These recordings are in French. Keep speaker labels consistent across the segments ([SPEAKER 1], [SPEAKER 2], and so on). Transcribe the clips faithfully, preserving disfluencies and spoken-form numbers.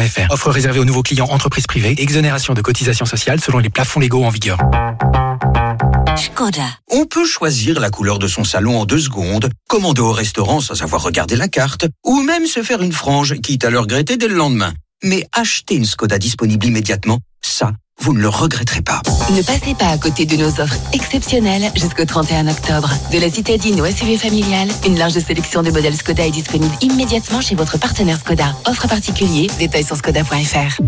[SPEAKER 1] F R. Offre réservée aux nouveaux clients entreprises privées. Exonération de cotisations sociales selon les plafonds légaux en vigueur.
[SPEAKER 2] Skoda.
[SPEAKER 3] On peut choisir la couleur de son salon en deux secondes, commander au restaurant sans avoir regardé la carte, ou même se faire une frange, quitte à le regretter dès le lendemain. Mais acheter une Skoda disponible immédiatement, ça, vous ne le regretterez pas.
[SPEAKER 4] Ne passez pas à côté de nos offres exceptionnelles jusqu'au trente et un octobre. De la citadine au S U V familial, une large sélection de modèles Skoda est disponible immédiatement chez votre partenaire Skoda. Offre particulier, détails sur skoda point f r.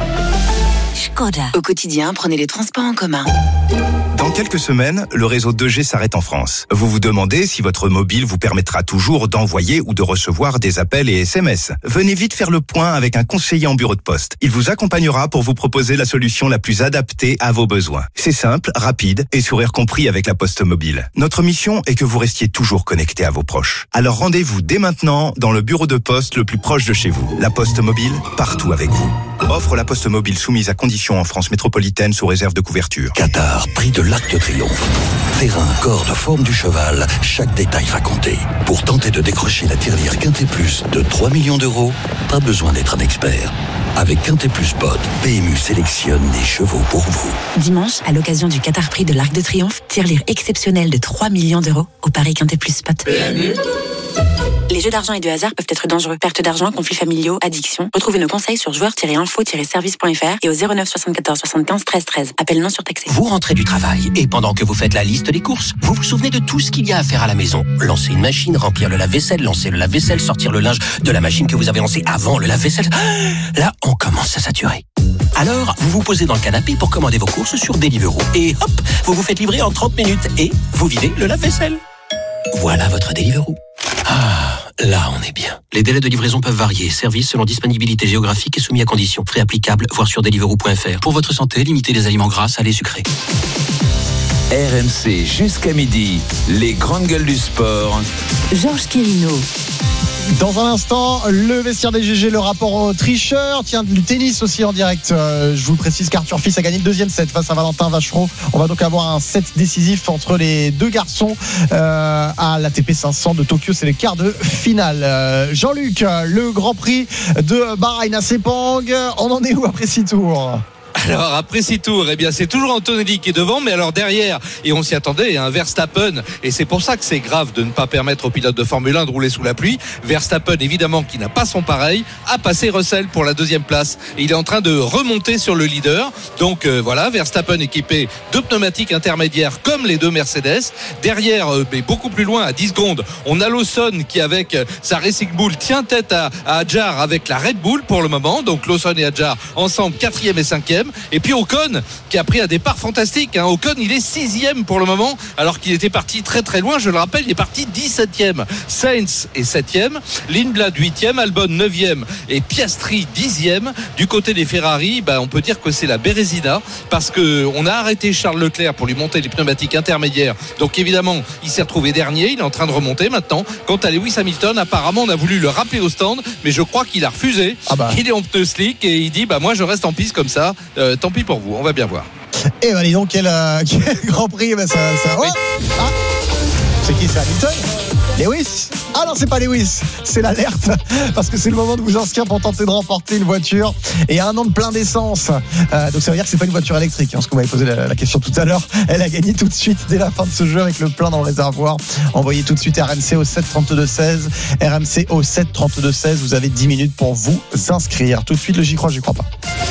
[SPEAKER 2] Skoda.
[SPEAKER 4] Au quotidien, prenez les transports en commun.
[SPEAKER 5] Dans quelques semaines, le réseau deux G s'arrête en France. Vous vous demandez si votre mobile vous permettra toujours d'envoyer ou de recevoir des appels et S M S. Venez vite faire le point avec un conseiller en bureau de poste. Il vous accompagnera pour vous proposer la solution la plus adaptée à vos besoins. C'est simple, rapide et sourire compris avec la Poste Mobile. Notre mission est que vous restiez toujours connecté à vos proches. Alors rendez-vous dès maintenant dans le bureau de poste le plus proche de chez vous. La Poste Mobile, partout avec vous. Offre la Poste Mobile soumise à conditions en France métropolitaine sous réserve de couverture.
[SPEAKER 6] Qatar, prix de l'Arc de Triomphe. Terrain, corde, forme du cheval, chaque détail va compter. Pour tenter de décrocher la tirelire Quintet Plus de trois millions d'euros, pas besoin d'être un expert. Avec Quintet Plus Pod, P M U sélectionne les chevaux pour vous.
[SPEAKER 4] Dimanche, à l'occasion du Qatar Prix de l'Arc de Triomphe, tirelire exceptionnelle de trois millions d'euros au Paris Quintet Plus Spot. P M U. Les jeux d'argent et de hasard peuvent être dangereux. Perte d'argent, conflits familiaux, addiction. Retrouvez nos conseils sur joueurs tiret info tiret service point f r et au zéro neuf soixante-quatorze soixante-quinze treize treize. Appel non surtaxé.
[SPEAKER 7] Vous rentrez du travail et pendant que vous faites la liste des courses, vous vous souvenez de tout ce qu'il y a à faire à la maison. Lancer une machine, remplir le lave-vaisselle, lancer le lave-vaisselle, sortir le linge de la machine que vous avez lancée avant le lave-vaisselle. Là, on commence à saturer. Alors, vous vous posez dans le canapé pour commander vos courses sur Deliveroo. Et hop, vous vous faites livrer en trente minutes et vous videz le lave-vaisselle. Voilà votre Deliveroo. Ah, là on est bien. Les délais de livraison peuvent varier. Service selon disponibilité géographique et soumis à conditions. Frais applicables, voir sur deliveroo point f r. Pour votre santé, limitez les aliments gras, salés, sucrés.
[SPEAKER 8] R M C jusqu'à midi, les grandes gueules du sport.
[SPEAKER 4] Georges Quirino.
[SPEAKER 9] Dans un instant, le vestiaire des G G, le rapport aux tricheurs. Tiens, du tennis aussi en direct. Euh, je vous précise qu'Arthur Fils a gagné le deuxième set face à Valentin Vachereau. On va donc avoir un set décisif entre les deux garçons euh, à l'A T P cinq cents de Tokyo. C'est les quarts de finale. Euh, Jean-Luc, le Grand Prix de Bahreïn à Sepang. On en est où après six tours ?
[SPEAKER 10] Alors après six tours, eh bien c'est toujours Antonelli qui est devant, mais alors derrière, et on s'y attendait, un Verstappen, et c'est pour ça que c'est grave de ne pas permettre aux pilotes de Formule un de rouler sous la pluie. Verstappen, évidemment, qui n'a pas son pareil, a passé Russell pour la deuxième place, et il est en train de remonter sur le leader. Donc euh, voilà, Verstappen équipé de pneumatiques intermédiaires comme les deux Mercedes. Derrière, euh, mais beaucoup plus loin, à dix secondes, on a Lawson qui, avec euh, sa Racing Bull, tient tête à, à Hadjar avec la Red Bull pour le moment. Donc Lawson et Hadjar ensemble, quatrième et cinquième. Et puis Ocon qui a pris un départ fantastique, hein. Ocon il est sixième pour le moment alors qu'il était parti très très loin, je le rappelle, il est parti dix-septième. Sainz est septième, Lindblad huitième, Albon neuvième et Piastri dixième. Du côté des Ferrari, bah, on peut dire que c'est la Bérésina parce qu'on a arrêté Charles Leclerc pour lui monter les pneumatiques intermédiaires, donc évidemment il s'est retrouvé dernier, il est en train de remonter maintenant. Quant à Lewis Hamilton, apparemment on a voulu le rappeler au stand, mais je crois qu'il a refusé. Ah bah. Il est en pneu slick et il dit bah moi je reste en piste comme ça. Euh, tant pis pour vous, on va bien voir.
[SPEAKER 9] Et ben dis donc quel, euh, quel Grand Prix, ben, ça, ça... Oh ah. C'est qui, c'est Hamilton? Lewis? Ah non, c'est pas Lewis, c'est l'alerte parce que c'est le moment de vous inscrire pour tenter de remporter une voiture et un an de plein d'essence. Euh, donc ça veut dire que c'est pas une voiture électrique, hein, parce qu'on m'avait posé la, la question tout à l'heure. Elle a gagné tout de suite dès la fin de ce jeu avec le plein dans le réservoir. Envoyez tout de suite R M C au sept trente-deux seize. R M C au sept trente-deux seize. Vous avez dix minutes pour vous inscrire. Tout de suite le j'y crois, j'y crois pas.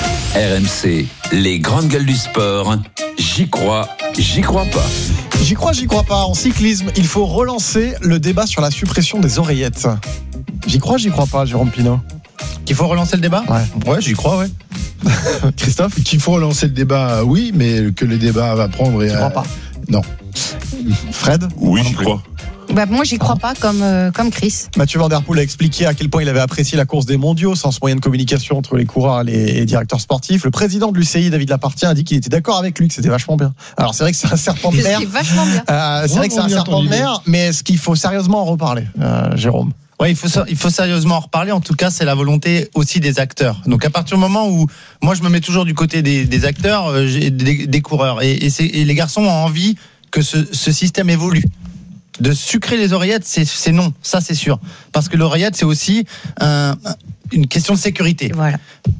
[SPEAKER 8] R M C, les grandes gueules du sport. J'y crois, j'y crois pas.
[SPEAKER 9] J'y crois, j'y crois pas. En cyclisme, il faut relancer le débat sur la suppression des oreillettes. J'y crois, j'y crois pas, Jérôme Pinault.
[SPEAKER 11] Qu'il faut relancer le débat ?
[SPEAKER 9] Ouais.
[SPEAKER 11] Ouais, j'y crois, ouais.
[SPEAKER 9] Christophe ?
[SPEAKER 11] Qu'il faut relancer le débat, oui, mais que le débat va prendre...
[SPEAKER 9] Tu
[SPEAKER 11] euh...
[SPEAKER 9] crois pas ?
[SPEAKER 11] Non.
[SPEAKER 9] Fred ?
[SPEAKER 12] Oui, j'y crois.
[SPEAKER 13] Bah, moi, j'y crois pas, comme, euh, comme Chris.
[SPEAKER 9] Mathieu Van Der Poel a expliqué à quel point il avait apprécié la course des mondiaux sans ce moyen de communication entre les coureurs et les directeurs sportifs. Le président de l'U C I, David Lapartien, a dit qu'il était d'accord avec lui, que c'était vachement bien. Alors, c'est vrai que c'est un serpent de mer.
[SPEAKER 13] C'est vachement bien.
[SPEAKER 9] Euh, c'est
[SPEAKER 11] ouais,
[SPEAKER 9] vrai que c'est un serpent de mer, mais est-ce qu'il faut sérieusement en reparler, euh, Jérôme ?
[SPEAKER 11] Ouais, il faut, il faut sérieusement en reparler. En tout cas, c'est la volonté aussi des acteurs. Donc, à partir du moment où, moi, je me mets toujours du côté des, des acteurs, euh, des, des coureurs. Et, et, c'est, et les garçons ont envie que ce, ce système évolue. De sucrer les oreillettes, c'est, c'est non, ça c'est sûr. Parce que l'oreillette, c'est aussi un, une question de sécurité.
[SPEAKER 13] Voilà.